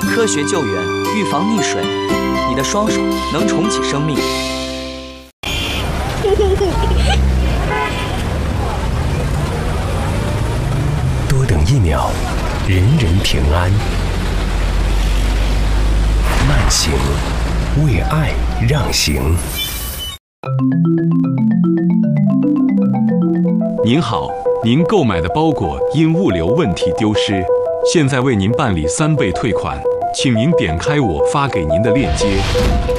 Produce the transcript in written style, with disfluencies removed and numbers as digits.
科学救援，预防溺水，你的双手能重启生命。 多等1秒，人人平安。慢行，为爱让行。 您好，您购买的包裹因物流问题丢失，现在为您办理3倍退款，请您点开我发给您的链接。